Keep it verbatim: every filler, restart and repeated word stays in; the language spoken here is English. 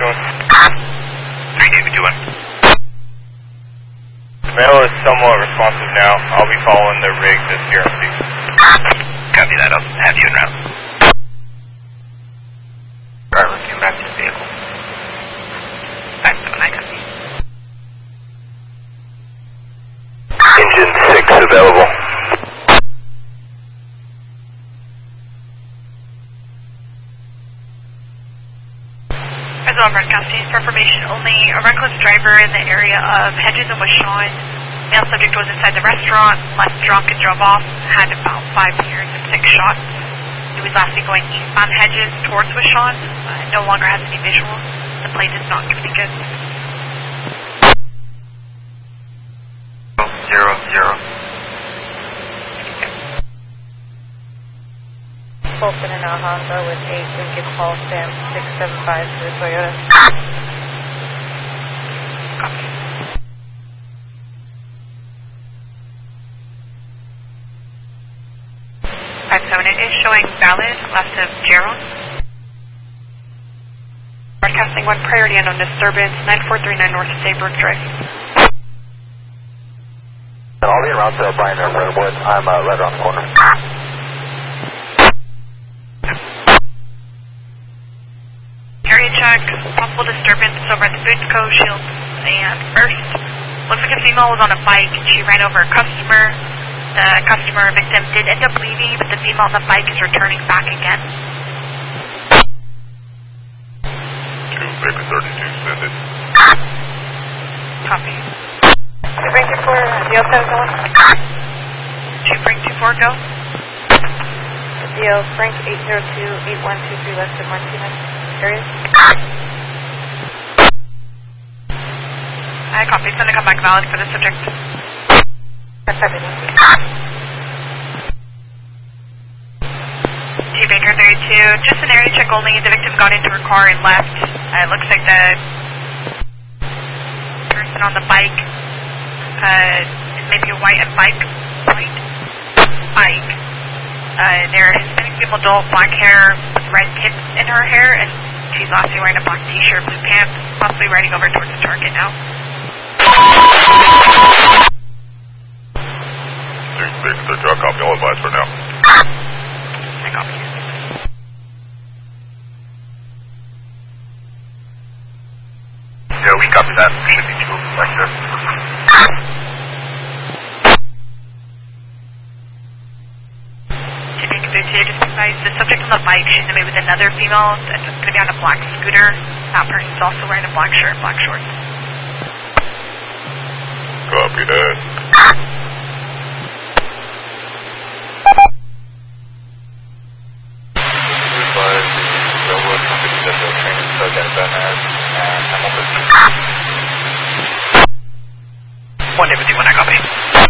doing? three David two one. Mail is somewhat responsive now. I'll be following the rig this year. Copy that. I'll have you en route. Driver, came back to the vehicle. five seven, I copy. Engine six available. As well, broadcasting for information only. A reckless driver in the area of Hedges and Wishon. Male subject was inside the restaurant, left drunk and drove off, had about five beers and six shots. He was last seen going eastbound Hedges towards Wishon. Uh, no longer has any visuals. The plate does not communicate. Zero, zero. Fulton and Alhambra with eight Lincoln Hall Sam six seven five to the Toyota. Copy. five seven, it is showing valid left of Jerome. Broadcasting one priority unknown disturbance, nine four three nine north of Saybrook Drive. I'll be around to Brian or Redwood. I'm uh, right around the corner. Area check, possible disturbance over at the Bootco, Shields, and First. Looks like a female was on a bike and she ran over a customer. The customer victim did end up leaving, but the female on the bike is returning back again. two, baby thirty-two, send it. Copy. Two Frank two four, D L seven one. two Frank two four, go. D L Frank eight zero two eight one two three west of Martinez. Areas. I copy. It's going to come back valid for the subject. Two Baker thirty-two, just an area check only. The victim got into her car and left. Uh, it looks like the person on the bike uh, is maybe a white and bike. White bike. Uh, they're Hispanic female adult, black hair with red tips in her hair, and she's lastly wearing a black t-shirt, blue pants, possibly riding over towards the target now. six, baby thirty-two, I'll copy all advice for now. I copy. Yeah, we copy that. Should be two back there. Just advise the subject on the bike, she's going to be with another female, that's going to be on a black scooter. That person's also wearing a black shirt, black shorts. Copy that. Advise the railroad company that the training start at Van and Hamilton. one David two one, I copy.